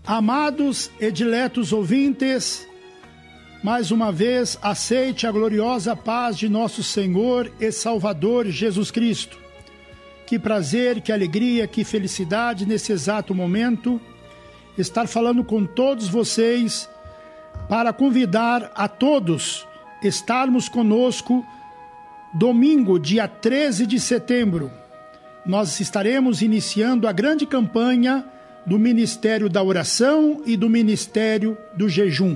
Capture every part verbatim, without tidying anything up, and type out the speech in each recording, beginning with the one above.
Amados e diletos ouvintes, mais uma vez aceite a gloriosa paz de nosso Senhor e Salvador Jesus Cristo. Que prazer, que alegria, que felicidade nesse exato momento estar falando com todos vocês para convidar a todos estarmos conosco domingo, dia treze de setembro. Nós estaremos iniciando a grande campanha do Ministério da Oração e do Ministério do Jejum.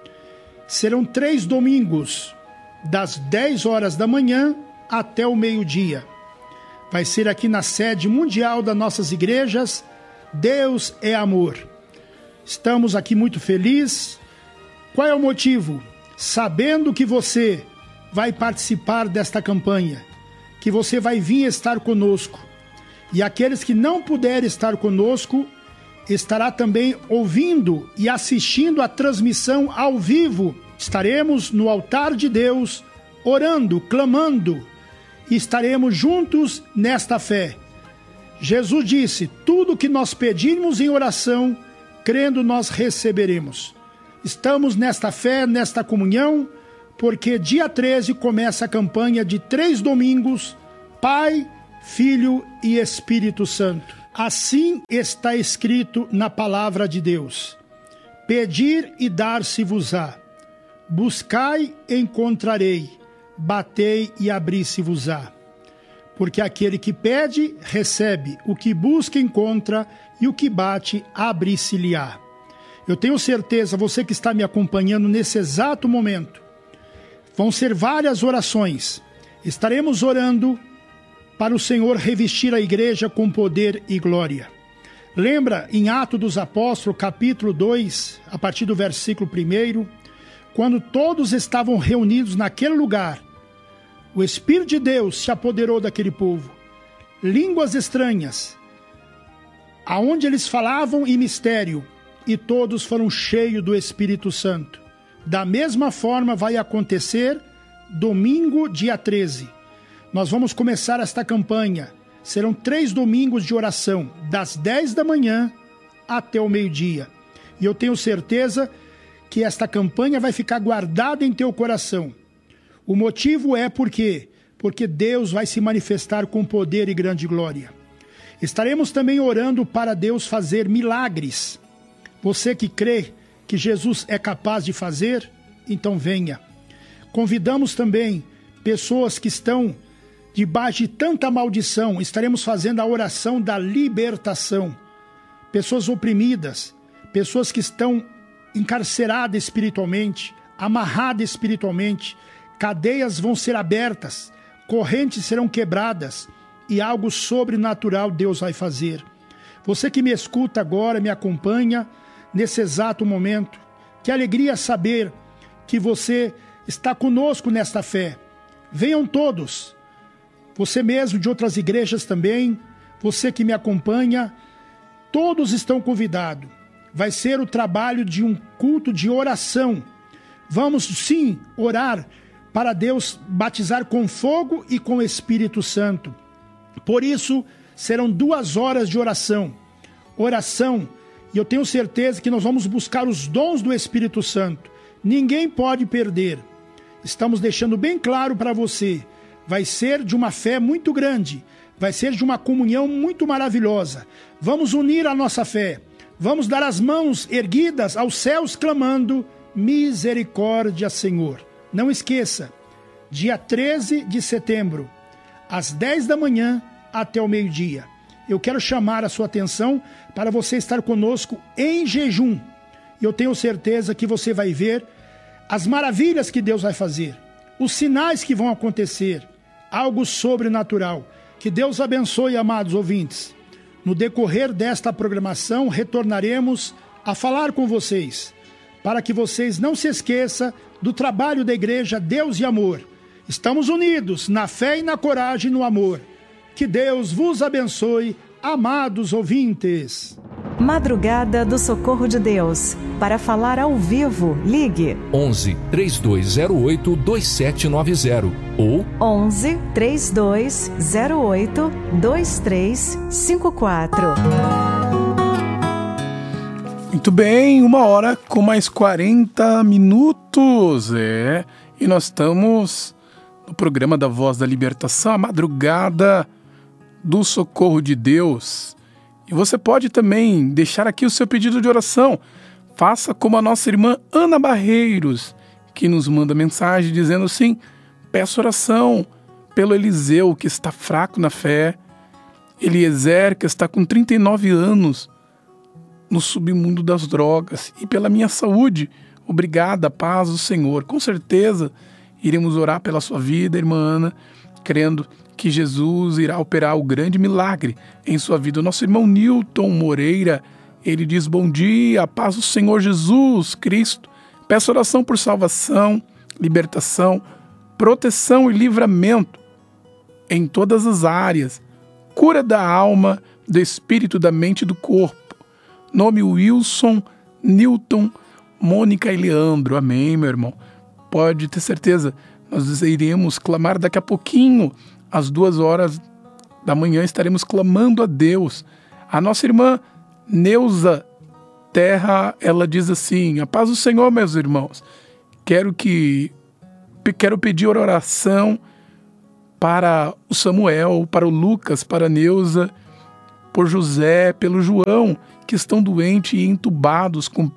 Serão três domingos, das dez horas da manhã até o meio-dia. Vai ser aqui na sede mundial das nossas igrejas, Deus é Amor. Estamos aqui muito felizes. Qual é o motivo? Sabendo que você vai participar desta campanha, que você vai vir estar conosco. E aqueles que não puderem estar conosco, estará também ouvindo e assistindo a transmissão ao vivo. Estaremos no altar de Deus, orando, clamando, e estaremos juntos nesta fé. Jesus disse, tudo que nós pedirmos em oração, crendo nós receberemos. Estamos nesta fé, nesta comunhão, porque dia treze começa a campanha de três domingos, Pai, Filho e Espírito Santo. Assim está escrito na palavra de Deus. Pedir e dar-se-vos-á. Buscai e encontrarei. Batei e abri-se-vos-á. Porque aquele que pede, recebe. O que busca, encontra. E o que bate, abre-se-lhe-á. Eu tenho certeza, você que está me acompanhando nesse exato momento, vão ser várias orações. Estaremos orando para o Senhor revestir a igreja com poder e glória. Lembra em Atos dos Apóstolos, capítulo dois, a partir do versículo primeiro, quando todos estavam reunidos naquele lugar, o Espírito de Deus se apoderou daquele povo. Línguas estranhas, aonde eles falavam em mistério, e todos foram cheios do Espírito Santo. Da mesma forma vai acontecer domingo, dia treze. Nós vamos começar esta campanha. Serão três domingos de oração, das dez da manhã até o meio-dia. E eu tenho certeza que esta campanha vai ficar guardada em teu coração. O motivo é porque, porque Deus vai se manifestar com poder e grande glória. Estaremos também orando para Deus fazer milagres. Você que crê que Jesus é capaz de fazer, então venha. Convidamos também pessoas que estão debaixo de tanta maldição, estaremos fazendo a oração da libertação. Pessoas oprimidas, pessoas que estão encarceradas espiritualmente, amarradas espiritualmente, cadeias vão ser abertas, correntes serão quebradas e algo sobrenatural Deus vai fazer. Você que me escuta agora, me acompanha nesse exato momento, que alegria saber que você está conosco nesta fé. Venham todos. Você mesmo de outras igrejas também, você que me acompanha, todos estão convidados. Vai ser o trabalho de um culto de oração. Vamos sim orar para Deus batizar com fogo e com Espírito Santo. Por isso, serão duas horas de oração. Oração, e eu tenho certeza que nós vamos buscar os dons do Espírito Santo. Ninguém pode perder. Estamos deixando bem claro para você. Vai ser de uma fé muito grande, vai ser de uma comunhão muito maravilhosa. Vamos unir a nossa fé, vamos dar as mãos erguidas aos céus clamando, misericórdia, Senhor. Não esqueça, dia treze de setembro, às dez da manhã até o meio-dia. Eu quero chamar a sua atenção para você estar conosco em jejum. E eu tenho certeza que você vai ver as maravilhas que Deus vai fazer, os sinais que vão acontecer, algo sobrenatural. Que Deus abençoe, amados ouvintes. No decorrer desta programação, retornaremos a falar com vocês, para que vocês não se esqueçam do trabalho da igreja Deus e Amor. Estamos unidos na fé e na coragem e no amor. Que Deus vos abençoe, amados ouvintes. Madrugada do Socorro de Deus. Para falar ao vivo, ligue onze, três dois zero oito, dois sete nove zero ou onze, três dois zero oito, dois três cinco quatro. Muito bem, uma hora com mais quarenta minutos, é, e nós estamos no programa da Voz da Libertação, a madrugada do Socorro de Deus. E você pode também deixar aqui o seu pedido de oração. Faça como a nossa irmã Ana Barreiros, que nos manda mensagem dizendo assim: peço oração pelo Eliseu, que está fraco na fé, Eliezer, que está com trinta e nove anos, no submundo das drogas, e pela minha saúde. Obrigada, paz do Senhor. Com certeza iremos orar pela sua vida, irmã Ana, crendo que Jesus irá operar o grande milagre em sua vida. O nosso irmão Newton Moreira, ele diz: bom dia, paz do Senhor Jesus Cristo. Peço oração por salvação, libertação, proteção e livramento em todas as áreas, cura da alma, do espírito, da mente e do corpo. Nome Wilson, Newton, Mônica e Leandro. Amém, meu irmão. Pode ter certeza, nós iremos clamar daqui a pouquinho, às duas horas da manhã, estaremos clamando a Deus. A nossa irmã Neuza Terra, ela diz assim: a paz do Senhor, meus irmãos. Quero que quero pedir oração para o Samuel, para o Lucas, para a Neuza, por José, pelo João, que estão doentes e entubados com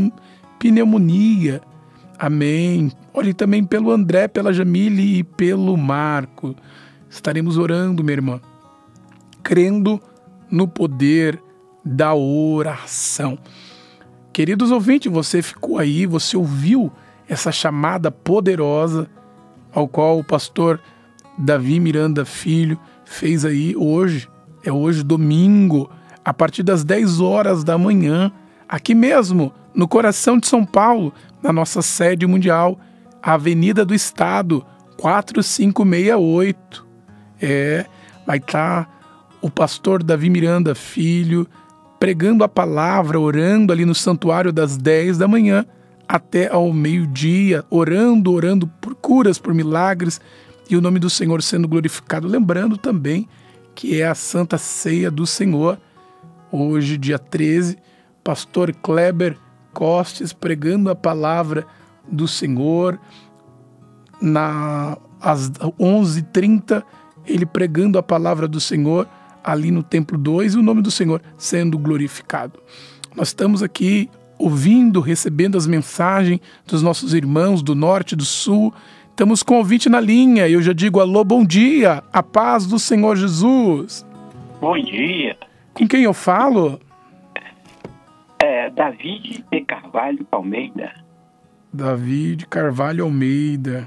pneumonia. Amém. Olhe também pelo André, pela Jamile e pelo Marco. Estaremos orando, minha irmã, crendo no poder da oração. Queridos ouvintes, você ficou aí, você ouviu essa chamada poderosa ao qual o pastor Davi Miranda Filho fez aí hoje. É hoje, domingo, a partir das dez horas da manhã, aqui mesmo, no coração de São Paulo, na nossa sede mundial, a Avenida do Estado, quatro cinco seis oito. É, vai estar o pastor Davi Miranda Filho pregando a palavra, orando ali no santuário das dez da manhã até ao meio-dia, orando, orando por curas, por milagres, e o nome do Senhor sendo glorificado. Lembrando também que é a Santa Ceia do Senhor. Hoje, dia treze, pastor Kleber Costes pregando a palavra do Senhor. Na, às onze e trinta, ele pregando a palavra do Senhor ali no Templo dois, e o nome do Senhor sendo glorificado. Nós estamos aqui ouvindo, recebendo as mensagens dos nossos irmãos do norte e do sul. Estamos com o ouvinte na linha, eu já digo alô, bom dia, a paz do Senhor Jesus. Bom dia. Com quem eu falo? É David de Carvalho Almeida. David Carvalho Almeida.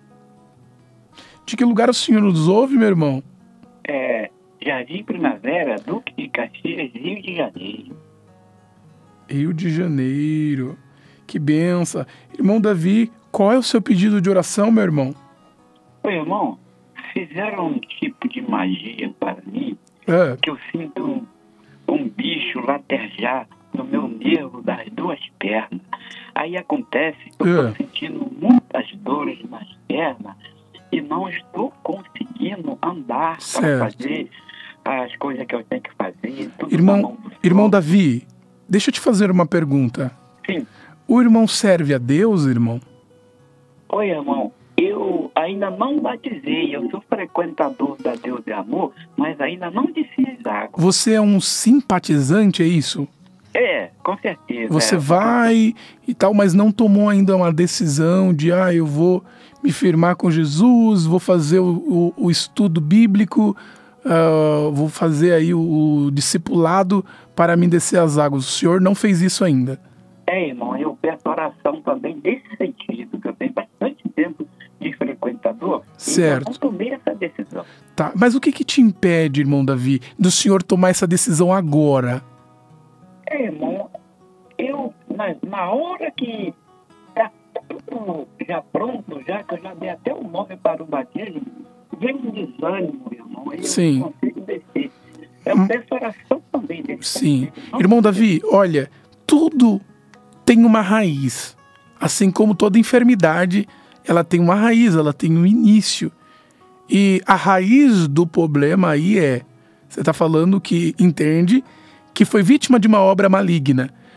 De que lugar o senhor nos ouve, meu irmão? É Jardim Primavera, Duque de Caxias, Rio de Janeiro. Rio de Janeiro. Que benção. Irmão Davi, qual é o seu pedido de oração, meu irmão? Oi, irmão. Fizeram um tipo de magia para mim, É. que eu sinto um, um bicho latejar no meu nervo das duas pernas. Aí acontece que eu É. estou sentindo muitas dores nas pernas e não estou conseguindo andar Certo. para fazer as coisas que eu tenho que fazer. Tudo na Irmão, mão do Senhor. irmão Davi, deixa eu te fazer uma pergunta. Sim. O irmão serve a Deus, irmão? Oi, irmão. Eu ainda não batizei. Eu sou frequentador da Deus de Amor, mas ainda não desci água. Você é um simpatizante, é isso? É, com certeza. Você é. vai e tal, mas não tomou ainda uma decisão de, ah, eu vou me firmar com Jesus, vou fazer o, o, o estudo bíblico, uh, vou fazer aí o, o discipulado para me descer as águas. O senhor não fez isso ainda? É, irmão, eu peço oração também nesse sentido, que eu tenho bastante tempo de frequentador. Certo. E eu não tomei essa decisão. Tá, mas o que que te impede, irmão Davi, do senhor tomar essa decisão agora? É, irmão, eu, na, na hora que tá tudo já pronto, já que eu já dei até o nome para o batismo, vem um desânimo, irmão, aí Sim. eu não consigo descer. Eu peço oração também nesse Sim. sentido. Não Irmão Davi, olha, tudo tem uma raiz. Assim como toda enfermidade, ela tem uma raiz, ela tem um início. E a raiz do problema aí é, você está falando que entende que foi vítima de uma obra maligna,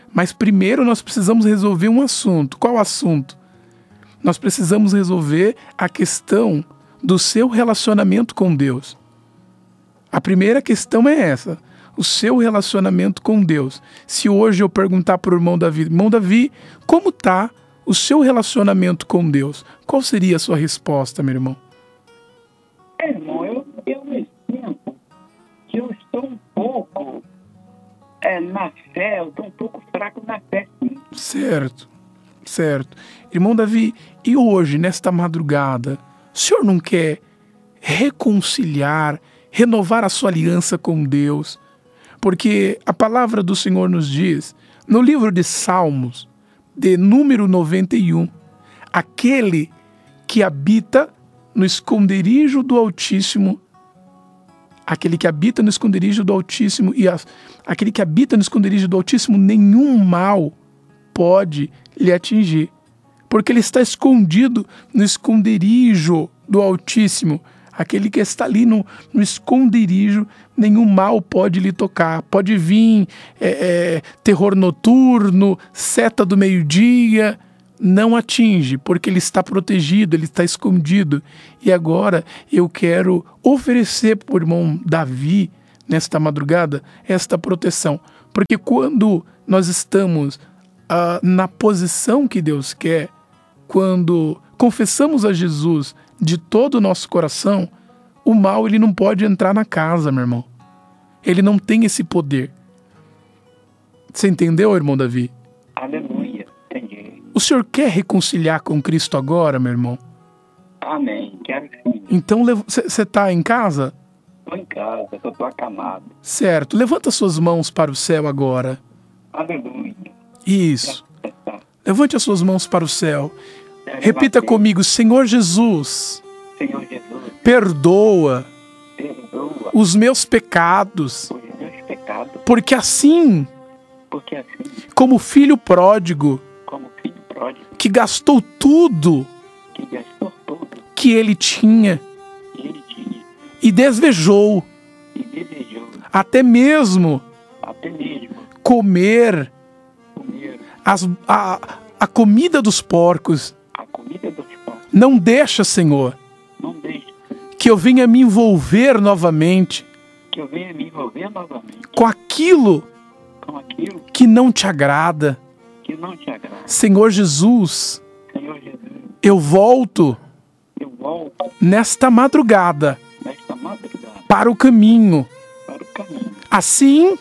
Mas primeiro nós precisamos resolver um assunto. Qual assunto? Nós precisamos resolver a questão do seu relacionamento com Deus. A primeira questão é essa, o seu relacionamento com Deus. Se hoje eu perguntar para o irmão Davi, irmão Davi, como está o seu relacionamento com Deus? Qual seria a sua resposta, meu irmão? É, irmão, eu, eu me sinto que eu estou um pouco é, na fé, eu estou um pouco fraco na fé, sim. Certo, certo. Irmão Davi, e hoje, nesta madrugada, o senhor não quer reconciliar, renovar a sua aliança com Deus? Porque a palavra do Senhor nos diz, no livro de Salmos, de número noventa e um, aquele que habita no esconderijo do Altíssimo, aquele que habita no esconderijo do Altíssimo, e a, aquele que habita no esconderijo do Altíssimo, nenhum mal pode lhe atingir, porque ele está escondido no esconderijo do Altíssimo. Aquele que está ali no, no esconderijo, nenhum mal pode lhe tocar. Pode vir é, é, terror noturno, seta do meio-dia, não atinge, porque ele está protegido, ele está escondido. E agora eu quero oferecer para o irmão Davi, nesta madrugada, esta proteção. Porque quando nós estamos uh, na posição que Deus quer, quando confessamos a Jesus de todo o nosso coração, o mal ele não pode entrar na casa, meu irmão. Ele não tem esse poder. Você entendeu, irmão Davi? Aleluia, entendi. O senhor quer reconciliar com Cristo agora, meu irmão? Amém, quero sim. Então, você está em casa? Estou em casa, eu estou acamado. Certo, levanta suas mãos para o céu agora. Aleluia. Isso. Levante as suas mãos para o céu. Repita Levantei. comigo, Senhor Jesus, Senhor Jesus, perdoa perdoa os meus pecados, os meus pecados, porque assim, porque assim, como filho pródigo, como filho pródigo, que gastou tudo que gastou tudo que ele tinha que ele tinha e desejou e desejou, até mesmo até mesmo comer comer as, a, a comida dos porcos. a comida dos porcos. Não deixa, Senhor, Não deixe que eu venha me envolver novamente que eu venha me envolver novamente com aquilo com aquilo que não te agrada. que não te agrada. Senhor Jesus, Senhor Jesus, eu volto eu volto nesta madrugada nesta madrugada para o caminho, para o caminho, assim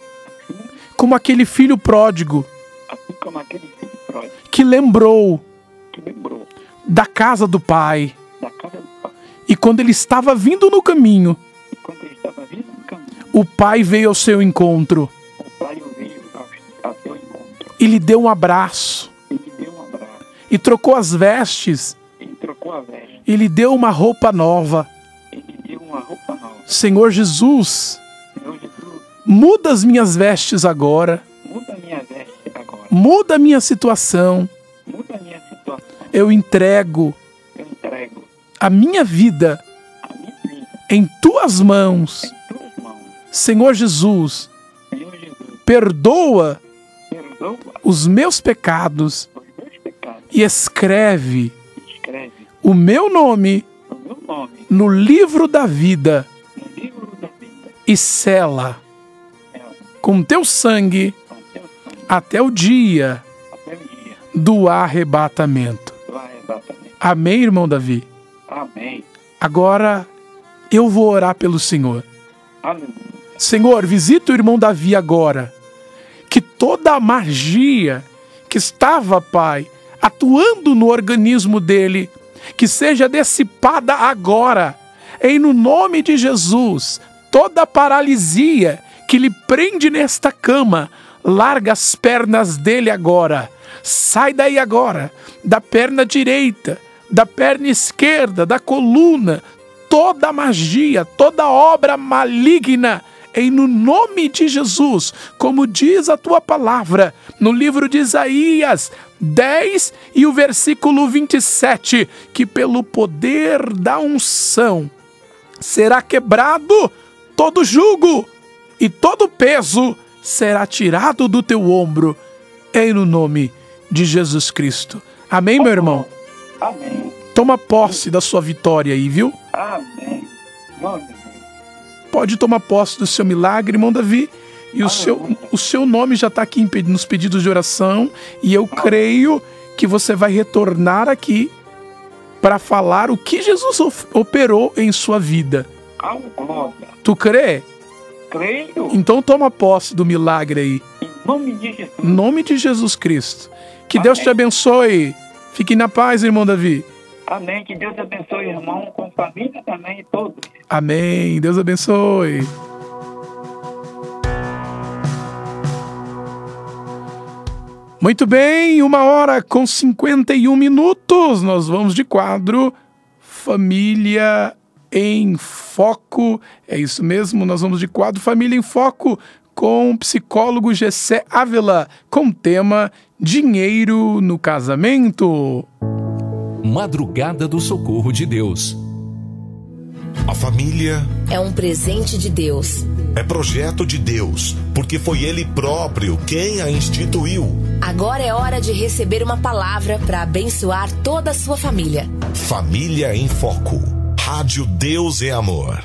como aquele filho pródigo assim como aquele filho pródigo que lembrou que lembrou da casa do pai, da casa do pai. e quando ele estava vindo no caminho, E quando ele estava vindo no caminho, o pai veio ao seu encontro o pai o veio ao, ao seu encontro. e lhe deu um abraço, Ele deu um abraço, e trocou as vestes, ele trocou a veste, e lhe deu uma roupa nova. ele deu uma roupa nova. Senhor Jesus, Senhor Jesus, muda as minhas vestes agora, muda a minha veste agora, muda a minha situação. muda a minha situação. Eu entrego Eu entrego a minha vida a minha vida em tuas mãos. em tuas mãos. Senhor Jesus, Senhor Jesus, perdoa perdoa os meus pecados os meus pecados. e escreve Escreve o meu nome o meu nome no livro da vida no livro da vida. e sela Ela, com teu sangue com teu sangue, até o dia até o dia do arrebatamento. do arrebatamento. Amém, irmão Davi? Amém. Agora eu vou orar pelo Senhor. Aleluia. Senhor, visita o irmão Davi agora. Que toda a magia que estava, Pai, atuando no organismo dele, que seja dissipada agora. Em no nome de Jesus, toda a paralisia que lhe prende nesta cama, larga as pernas dele agora. Sai daí agora, da perna direita, da perna esquerda, da coluna, toda a magia, toda a obra maligna, em no nome de Jesus, como diz a tua palavra, no livro de Isaías dez e o versículo vinte e sete, que pelo poder da unção será quebrado todo jugo e todo peso será tirado do teu ombro. em no nome de Jesus Cristo. Amém, meu irmão? Amém. Toma posse da sua vitória aí, viu? Amém. Glória a Deus. Pode tomar posse do seu milagre, irmão Davi. E o seu, o seu nome já está aqui nos pedidos de oração. E eu creio que você vai retornar aqui para falar o que Jesus operou em sua vida. Glória. Tu crê? Creio. Então toma posse do milagre aí. Em nome de Jesus. Em nome de Jesus Cristo. Que Amém. Deus te abençoe. Fique na paz, irmão Davi. Amém. Que Deus abençoe, irmão, com família também e todos. Amém. Deus abençoe. Muito bem, uma hora com cinquenta e um minutos. Nós vamos de quadro Família em Foco. É isso mesmo, nós vamos de quadro Família em Foco com o psicólogo Gessé Ávila, com o tema Dinheiro no Casamento. Madrugada do Socorro de Deus. A família é um presente de Deus. É projeto de Deus, porque foi Ele próprio quem a instituiu. Agora é hora de receber uma palavra para abençoar toda a sua família. Família em Foco. Rádio Deus é Amor.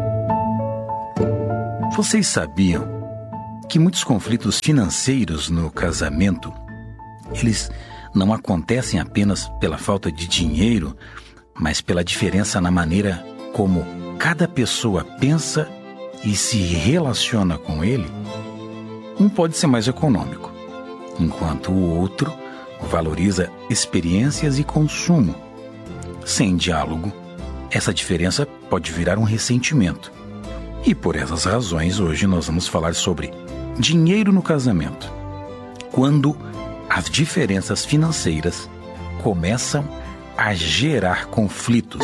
Vocês sabiam que muitos conflitos financeiros no casamento, eles não acontecem apenas pela falta de dinheiro, mas pela diferença na maneira como cada pessoa pensa e se relaciona com ele? Um pode ser mais econômico, enquanto o outro valoriza experiências e consumo. Sem diálogo, essa diferença pode virar um ressentimento. E por essas razões, hoje nós vamos falar sobre dinheiro no casamento. Quando as diferenças financeiras começam a gerar conflitos.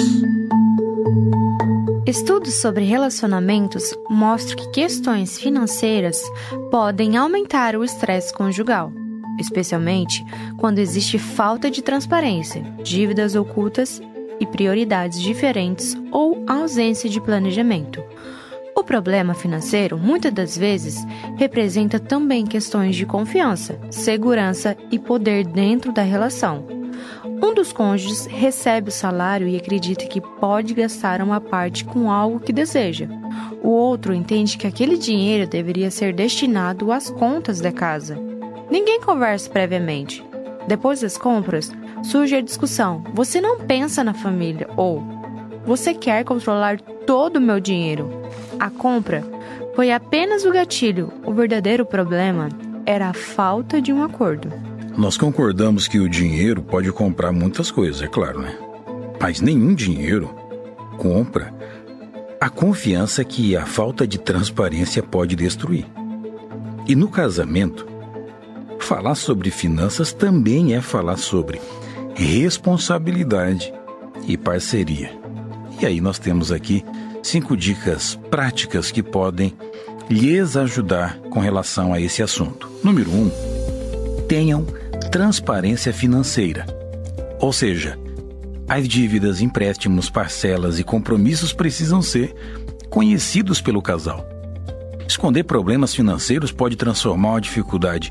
Estudos sobre relacionamentos mostram que questões financeiras podem aumentar o estresse conjugal, especialmente quando existe falta de transparência, dívidas ocultas e prioridades diferentes ou ausência de planejamento. O problema financeiro, muitas das vezes, representa também questões de confiança, segurança e poder dentro da relação. Um dos cônjuges recebe o salário e acredita que pode gastar uma parte com algo que deseja. O outro entende que aquele dinheiro deveria ser destinado às contas da casa. Ninguém conversa previamente. Depois das compras, surge a discussão: você não pensa na família, ou você quer controlar todo o meu dinheiro. A compra foi apenas o gatilho. O verdadeiro problema era a falta de um acordo. Nós concordamos que o dinheiro pode comprar muitas coisas, é claro, né? Mas nenhum dinheiro compra a confiança que a falta de transparência pode destruir. E no casamento, falar sobre finanças também é falar sobre responsabilidade e parceria. E aí nós temos aqui cinco dicas práticas que podem lhes ajudar com relação a esse assunto. Número um, tenham transparência financeira. Ou seja, as dívidas, empréstimos, parcelas e compromissos precisam ser conhecidos pelo casal. Esconder problemas financeiros pode transformar uma dificuldade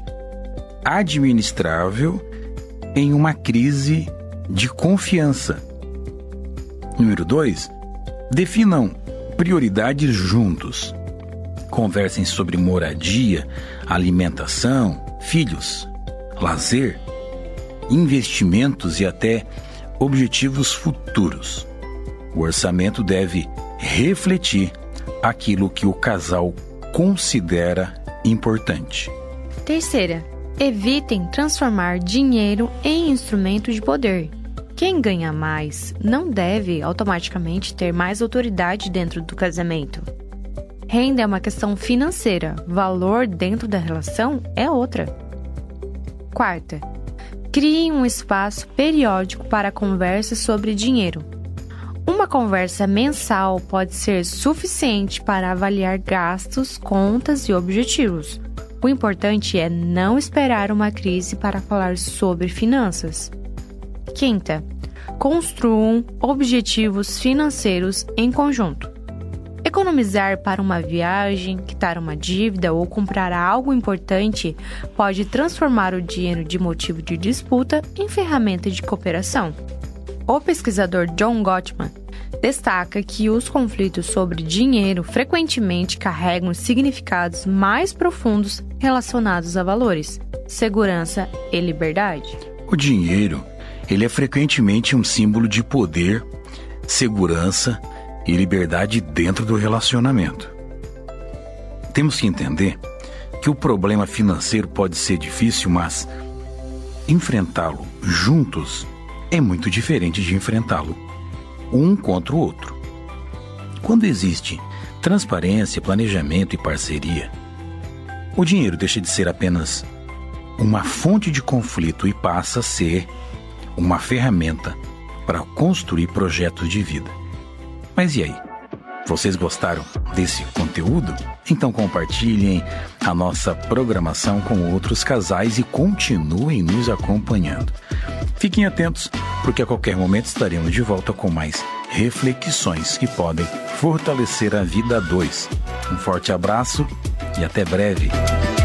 administrável em uma crise de confiança. Número dois, definam prioridades juntos. Conversem sobre moradia, alimentação, filhos, lazer, investimentos e até objetivos futuros. O orçamento deve refletir aquilo que o casal considera importante. Terceira, evitem transformar dinheiro em instrumento de poder. Quem ganha mais não deve automaticamente ter mais autoridade dentro do casamento. Renda é uma questão financeira, valor dentro da relação é outra. Quarta, crie um espaço periódico para conversas sobre dinheiro. Uma conversa mensal pode ser suficiente para avaliar gastos, contas e objetivos. O importante é não esperar uma crise para falar sobre finanças. Quinta, construam objetivos financeiros em conjunto. economizar para uma viagem, quitar uma dívida ou comprar algo importante pode transformar o dinheiro de motivo de disputa em ferramenta de cooperação. O pesquisador John Gottman destaca que os conflitos sobre dinheiro frequentemente carregam significados mais profundos relacionados a valores, segurança e liberdade. O dinheiro, ele é frequentemente um símbolo de poder, segurança e liberdade dentro do relacionamento. Temos que entender que o problema financeiro pode ser difícil, mas enfrentá-lo juntos é muito diferente de enfrentá-lo um contra o outro. Quando existe transparência, planejamento e parceria, o dinheiro deixa de ser apenas uma fonte de conflito e passa a ser uma ferramenta para construir projetos de vida. Mas e aí? Vocês gostaram desse conteúdo? Então compartilhem a nossa programação com outros casais e continuem nos acompanhando. Fiquem atentos, porque a qualquer momento estaremos de volta com mais reflexões que podem fortalecer a vida a dois. Um forte abraço e até breve.